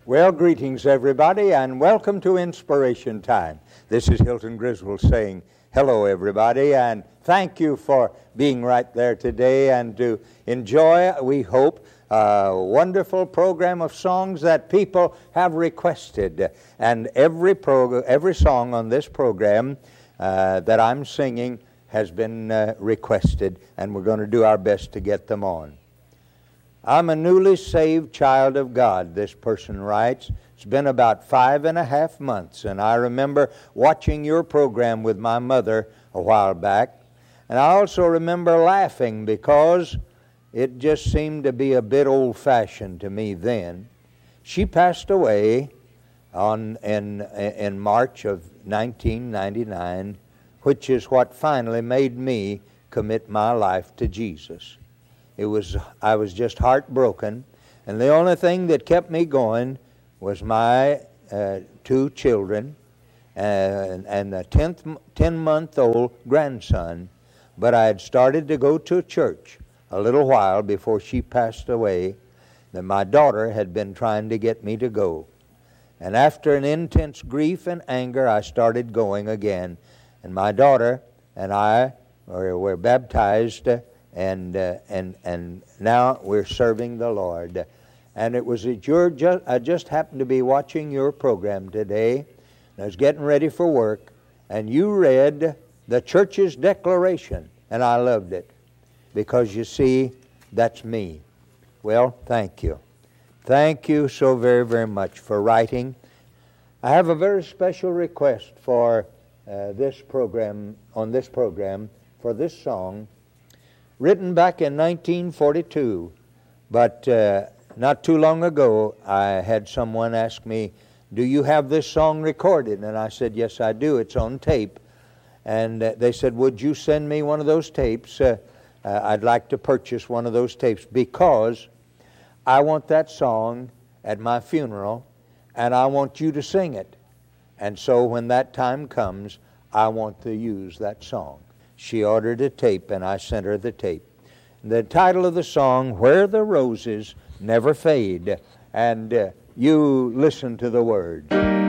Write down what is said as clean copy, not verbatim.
Well, greetings everybody, and welcome to Inspiration Time. This is Hilton Griswold saying hello everybody, and thank you for being right there today and to enjoy, we hope, a wonderful program of songs that people have requested. And every song on this program that I'm singing has been requested, and we're going to do our best to get them on. I'm a newly saved child of God, this person writes. It's been about 5.5 months, and I remember watching your program with my mother a while back. And I also remember laughing because it just seemed to be a bit old-fashioned to me then. She passed away in March of 1999, which is what finally made me commit my life to Jesus. I was just heartbroken, and the only thing that kept me going was my 2 children and a 10-month-old grandson. But I had started to go to church a little while before she passed away, that my daughter had been trying to get me to go. And after an intense grief and anger, I started going again. And my daughter and I were baptized, and now we're serving the Lord. And it was I just happened to be watching your program today, and I was getting ready for work, and you read the church's declaration, and I loved it, because you see, that's me. Well, thank you. Thank you so very, very much for writing. I have a very special request for this program, for this song, written back in 1942, but not too long ago I had someone ask me, do you have this song recorded? And I said, yes, I do. It's on tape. And they said, would you send me one of those tapes? I'd like to purchase one of those tapes because I want that song at my funeral, and I want you to sing it. And so when that time comes, I want to use that song. She ordered a tape, and I sent her the tape. The title of the song, Where the Roses Never Fade. And you listen to the words.